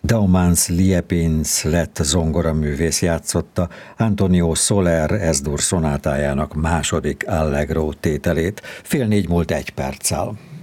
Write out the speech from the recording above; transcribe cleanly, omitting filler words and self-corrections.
Daumans Liepins lett zongoraművész játszotta Antonio Soler S-dur szonátájának második Allegro tételét, 3:04 múlt 1 perccel.